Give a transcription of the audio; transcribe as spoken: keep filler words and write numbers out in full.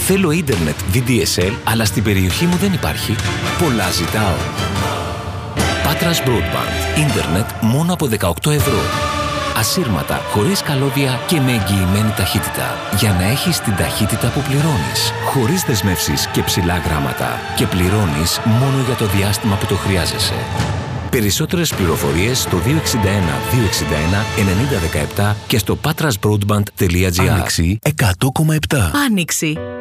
Θέλω ίντερνετ βι ντι ες ελ, αλλά στην περιοχή μου δεν υπάρχει. Πολλά ζητάω. Patras Broadband. Ίντερνετ μόνο από δεκαοκτώ ευρώ. Ασύρματα, χωρίς καλώδια και με εγγυημένη ταχύτητα. Για να έχεις την ταχύτητα που πληρώνεις. Χωρίς δεσμεύσεις και ψηλά γράμματα. Και πληρώνεις μόνο για το διάστημα που το χρειάζεσαι. Περισσότερες πληροφορίες στο δύο έξι ένα δύο έξι ένα ενενήντα δεκαεπτά και στο patrasbroadband τελεία gr. Άνοιξη εκατό κόμμα επτά. Άνοιξη.